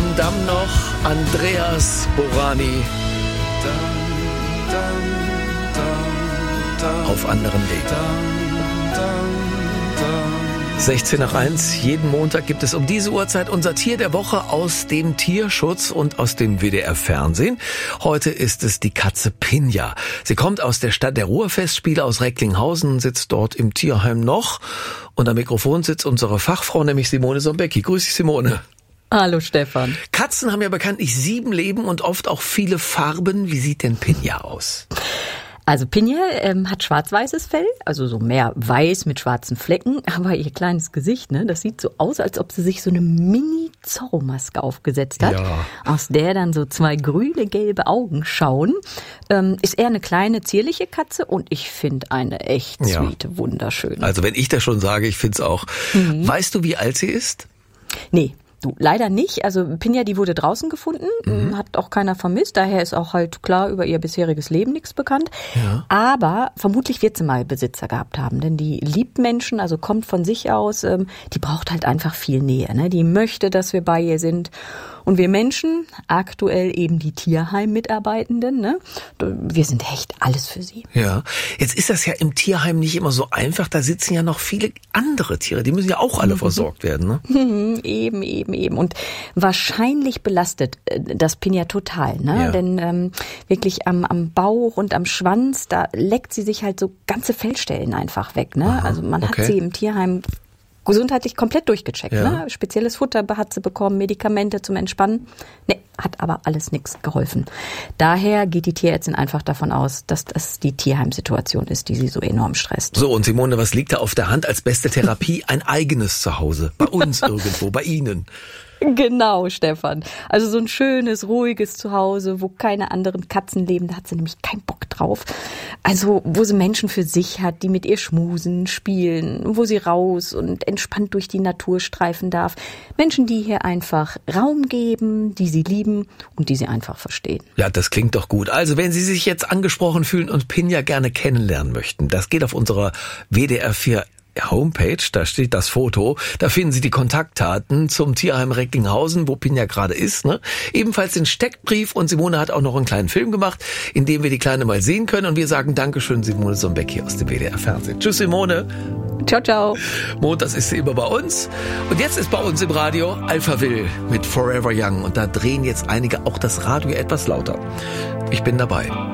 am Damm noch Andreas Borani. Auf anderem Weg. 16:01, jeden Montag gibt es um diese Uhrzeit unser Tier der Woche aus dem Tierschutz und aus dem WDR-Fernsehen. Heute ist es die Katze Pinja. Sie kommt aus der Stadt der Ruhrfestspiele aus Recklinghausen, sitzt dort im Tierheim noch. Und am Mikrofon sitzt unsere Fachfrau, nämlich Simone Sombecki. Grüß dich, Simone. Hallo Stefan. Katzen haben ja bekanntlich 7 Leben und oft auch viele Farben. Wie sieht denn Pinja aus? Also Pinja hat schwarz-weißes Fell, also so mehr weiß mit schwarzen Flecken, aber ihr kleines Gesicht, ne, das sieht so aus, als ob sie sich so eine Mini-Zorro-Maske aufgesetzt hat, ja, aus der dann so 2 grüne-gelbe Augen schauen. Ist eher eine kleine, zierliche Katze und ich finde eine echt sweet, wunderschön. Also wenn ich das schon sage, ich finde es auch. Weißt du, wie alt sie ist? Nee. Du, leider nicht. Also Pinja, die wurde draußen gefunden, hat auch keiner vermisst. Daher ist auch halt klar über ihr bisheriges Leben nichts bekannt. Ja. Aber vermutlich wird sie mal Besitzer gehabt haben, denn die liebt Menschen, also kommt von sich aus. Die braucht halt einfach viel Nähe, ne? Die möchte, dass wir bei ihr sind. Und wir Menschen, aktuell eben die Tierheim-Mitarbeitenden, ne? Wir sind echt alles für sie. Ja, jetzt ist das ja im Tierheim nicht immer so einfach. Da sitzen ja noch viele andere Tiere. Die müssen ja auch alle versorgt werden, ne? Eben. Und wahrscheinlich belastet das Pinja total, ne? Ja. Denn wirklich am Bauch und am Schwanz, da leckt sie sich halt so ganze Fellstellen einfach weg, ne? Aha, also man hat sie im Tierheim gesundheitlich komplett durchgecheckt. Ja. Ne? Spezielles Futter hat sie bekommen, Medikamente zum Entspannen. Nee, hat aber alles nichts geholfen. Daher geht die Tierärztin einfach davon aus, dass das die Tierheimsituation ist, die sie so enorm stresst. So, und Simone, was liegt da auf der Hand als beste Therapie? Ein eigenes Zuhause. Bei uns irgendwo, bei Ihnen. Genau, Stefan. Also so ein schönes, ruhiges Zuhause, wo keine anderen Katzen leben, da hat sie nämlich keinen Bock drauf. Also wo sie Menschen für sich hat, die mit ihr schmusen, spielen, wo sie raus und entspannt durch die Natur streifen darf. Menschen, die hier einfach Raum geben, die sie lieben und die sie einfach verstehen. Ja, das klingt doch gut. Also wenn Sie sich jetzt angesprochen fühlen und Pinja gerne kennenlernen möchten, das geht auf unserer WDR 4 Homepage, da steht das Foto, da finden Sie die Kontaktdaten zum Tierheim Recklinghausen, wo Pinja gerade ist, ne? Ebenfalls den Steckbrief und Simone hat auch noch einen kleinen Film gemacht, in dem wir die Kleine mal sehen können und wir sagen Dankeschön, Simone Sombecki aus dem WDR Fernsehen. Tschüss, Simone. Ciao, ciao. Montags ist sie immer bei uns und jetzt ist bei uns im Radio Alphaville mit Forever Young und da drehen jetzt einige auch das Radio etwas lauter. Ich bin dabei.